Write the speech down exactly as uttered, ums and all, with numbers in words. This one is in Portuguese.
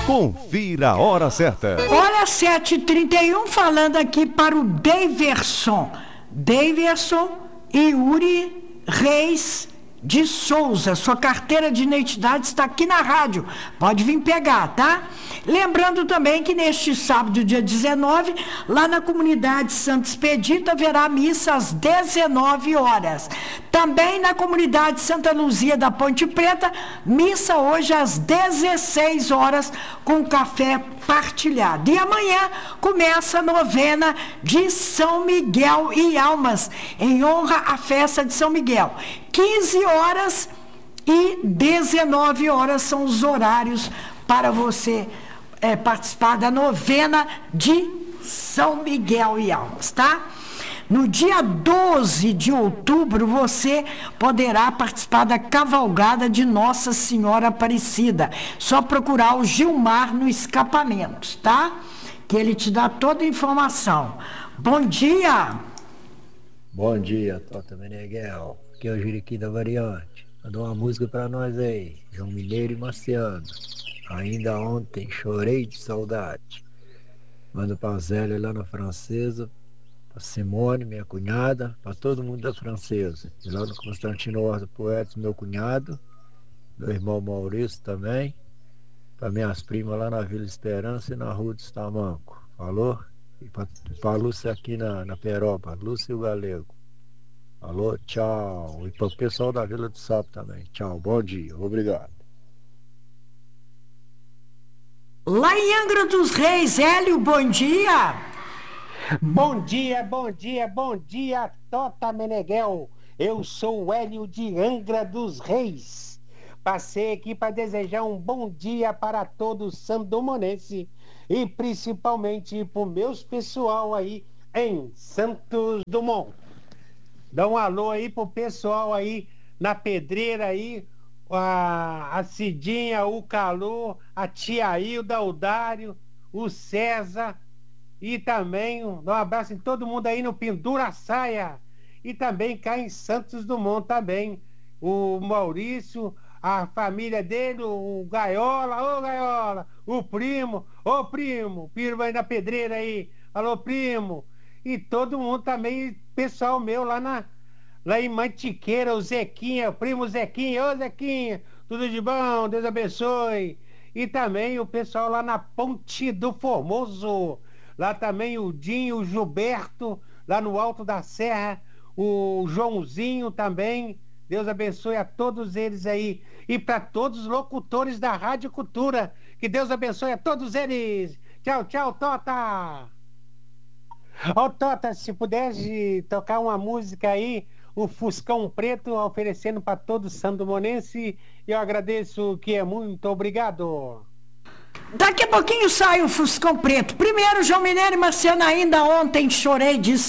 Confira a hora certa. Olha, sete e trinta e um, falando aqui para o Daverson. Daverson Yuri Reis de Souza, sua carteira de identidade está aqui na rádio, pode vir pegar, tá? Lembrando também que neste sábado, dia dezenove, lá na comunidade Santo Expedito, haverá missa às dezenove horas. Também na comunidade Santa Luzia da Ponte Preta, missa hoje às dezesseis horas, com café partilhado. E amanhã começa a novena de São Miguel e Almas, em honra à festa de São Miguel. quinze horas e dezenove horas são os horários para você é, participar da novena de São Miguel e Almas, tá? No dia doze de outubro, você poderá participar da cavalgada de Nossa Senhora Aparecida. Só procurar o Gilmar no Escapamentos, tá? Que ele te dá toda a informação. Bom dia! Bom dia, Tota Meneghel. Aqui é o Juriqui da Variante. Mandou uma música pra nós aí, João Mineiro e Marciano. Ainda ontem chorei de saudade. Manda pra Zélia lá na Francesa, pra Simone, minha cunhada, pra todo mundo da Francesa. E lá no Constantino Horta Poetas, meu cunhado, meu irmão Maurício também, pra minhas primas lá na Vila Esperança e na Rua dos Tamanco. Falou? E pra, pra Lúcia aqui na, na Peroba, Lúcia e o Galego. Alô, tchau. E para o pessoal da Vila do Sapo também. Tchau, bom dia, obrigado. Lá em Angra dos Reis, Hélio, bom dia. Bom dia, bom dia, bom dia, Tota Meneghel. Eu sou o Hélio de Angra dos Reis. Passei aqui para desejar um bom dia para todos os sandomonenses e principalmente para os meus pessoal aí em Santos Dumont. Dá um alô aí pro pessoal aí na Pedreira aí, a, a Cidinha, o Calô, a Tia Hilda, o Dário, o César e também dá um abraço em todo mundo aí no Pendura Saia e também cá em Santos Dumont também, o Maurício, a família dele, o Gaiola, ô Gaiola, o primo, ô primo, primo aí na Pedreira aí, alô primo, e todo mundo também, pessoal meu lá na lá em Mantiqueira, o Zequinha, o primo Zequinha, ô Zequinha, tudo de bom, Deus abençoe. E também o pessoal lá na Ponte do Formoso, lá também o Dinho, o Gilberto, lá no Alto da Serra, o Joãozinho também, Deus abençoe a todos eles aí. E para todos os locutores da Rádio Cultura, que Deus abençoe a todos eles. Tchau, tchau, Tota! Ó, oh, Tota, se pudesse tocar uma música aí, o Fuscão Preto, oferecendo para todos sandomonense, eu agradeço, que é muito obrigado. Daqui a pouquinho sai o Fuscão Preto. Primeiro, João Mineiro e Marciano, ainda ontem chorei de